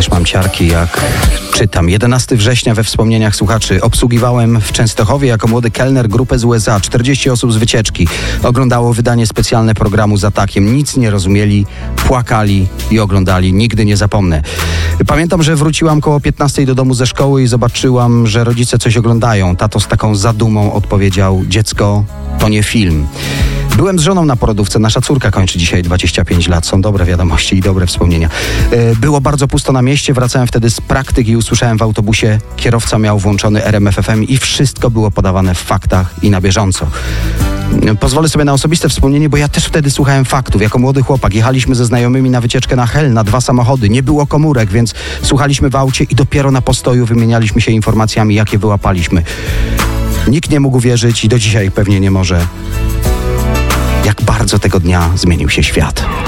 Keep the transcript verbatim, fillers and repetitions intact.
Aż mam ciarki, jak czytam. jedenastego września we wspomnieniach słuchaczy. Obsługiwałem w Częstochowie jako młody kelner grupę z U S A. czterdzieści osób z wycieczki. Oglądało wydanie specjalne programu z atakiem. Nic nie rozumieli, płakali i oglądali. Nigdy nie zapomnę. Pamiętam, że wróciłam koło piętnastej do domu ze szkoły i zobaczyłam, że rodzice coś oglądają. Tato z taką zadumą odpowiedział: dziecko, to nie film. Byłem z żoną na porodówce. Nasza córka kończy dzisiaj dwadzieścia pięć lat. Są dobre wiadomości i dobre wspomnienia. Było bardzo pusto na mieście. Wracałem wtedy z praktyk i usłyszałem w autobusie, kierowca miał włączony R M F F M i wszystko było podawane w faktach i na bieżąco. Pozwolę sobie na osobiste wspomnienie, bo ja też wtedy słuchałem faktów. Jako młody chłopak jechaliśmy ze znajomymi na wycieczkę na Hel, na dwa samochody. Nie było komórek, więc słuchaliśmy w aucie i dopiero na postoju wymienialiśmy się informacjami, jakie wyłapaliśmy. Nikt nie mógł wierzyć i do dzisiaj pewnie nie może, jak bardzo tego dnia zmienił się świat.